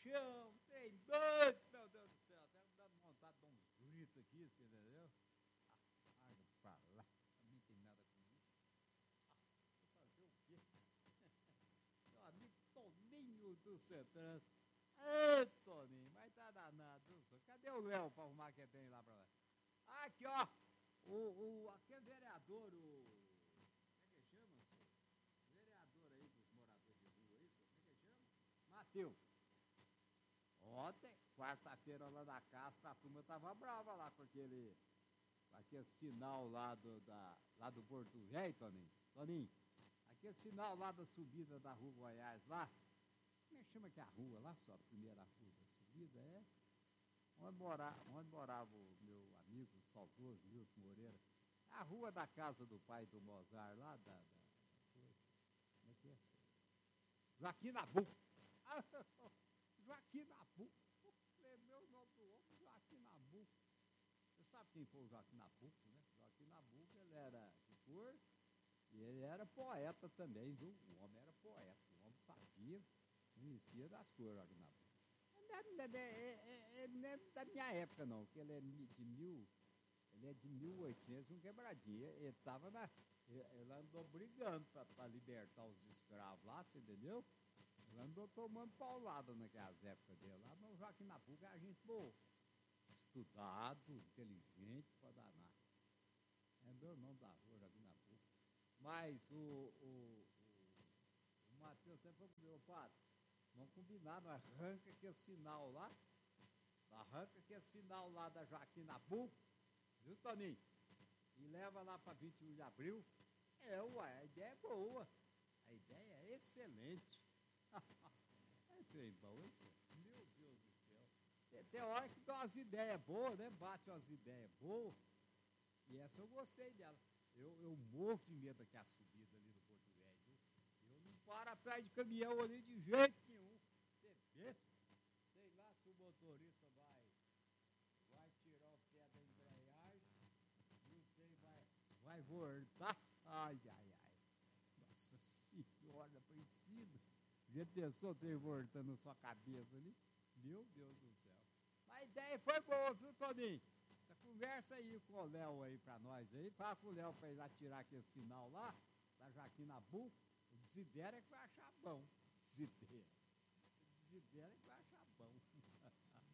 chão, trem doido, meu Deus do céu, até me dando vontade de dar uns gritos aqui, você entendeu? Larga pra lá, também tem nada com isso. Vou fazer o quê? Meu amigo Toninho do Centrans. Ô, Toninho, mas tá danado, viu, senhor? Cadê o Léo pra arrumar que tem lá pra lá? Aqui, ó, aquele vereador, como é que chama, senhor? Vereador aí dos moradores de rua aí, senhor, como é que chama? Matheus. Ontem, quarta-feira, lá na casa, a turma tava brava lá com aquele sinal lá do Porto Velho, Toninho. Toninho, aquele sinal lá da subida da Rua Goiás lá, como é que chama que é a rua lá, só a primeira rua da subida, onde morava o meu amigo, o saudoso Milton Moreira, a rua da casa do pai do Mozart lá, como é que é? Joaquim Nabuco. Joaquim Nabuco. Lembrei o nome do homem, Joaquim Nabuco. Você sabe quem foi o Joaquim Nabuco, né? Joaquim Nabuco, ele era de cor e ele era poeta também, viu? O homem era poeta, o homem sabia, conhecia das cores, Joaquim Nabuco. Não é da minha época, não, porque ele é de 1800, um quebradinha. Ele andou brigando para libertar os escravos lá, você entendeu? Ele andou tomando paulada naquelas épocas dele lá, mas o Joaquim Nabuco é a gente boa, estudado, inteligente, para danar. É meu nome da rua, Joaquim Nabuco. Mas o Matheus sempre falou comigo, padre, vamos combinar, nós arranca aquele sinal lá, da Joaquim Nabuco, viu, Toninho? E leva lá para 21 de abril. A ideia é boa. A ideia é excelente. É trem bom isso. Meu Deus do céu. Tem hora que dá umas ideias boas, né? Bate umas ideias boas. E essa eu gostei dela. Eu morro de medo daquela subida ali no Porto Velho, viu? Eu não paro atrás de caminhão ali de jeito nenhum. Você vê? Sei lá se o motorista vai tirar o pé da embreagem e o trem vai voltar. Ai, ai, ai. Nossa Senhora Aparecida. Já pensou o trem voltando na sua cabeça ali? Meu Deus do céu. A ideia foi boa, viu, Toninho? Essa conversa aí com o Léo aí pra nós aí. Fala com o Léo pra ir lá tirar aquele sinal lá, da Joaquim Nabuco. O Desidera é que vai achar bom. Desidera.